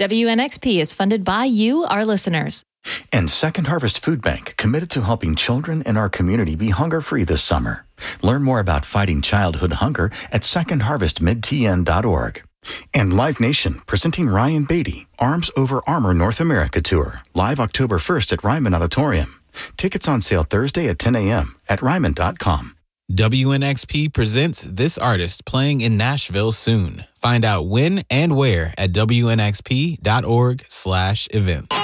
WNXP is funded by you, our listeners. And Second Harvest Food Bank, committed to helping children in our community be hunger-free this summer. Learn more about fighting childhood hunger at secondharvestmidtn.org. And Live Nation, presenting Ryan Beatty, Arms Over Armor North America Tour, live October 1st at Ryman Auditorium. Tickets on sale Thursday at 10 a.m. at Ryman.com. WNXP presents this artist playing in Nashville soon. Find out when and where at WNXP.org/events.